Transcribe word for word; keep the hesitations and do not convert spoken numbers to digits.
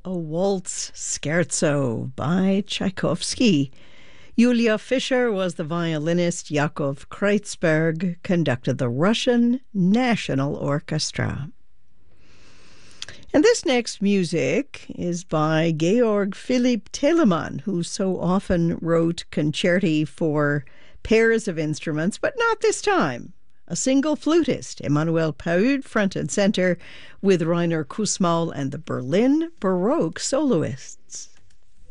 A Waltz Scherzo by Tchaikovsky. Yulia Fischer was the violinist. Yakov Kreutzberg conducted the Russian National Orchestra. And this next music is by Georg Philipp Telemann, who so often wrote concerti for pairs of instruments, but not this time. A single flutist, Emanuel Paud, front and center, with Rainer Kussmaul and the Berlin Baroque soloists.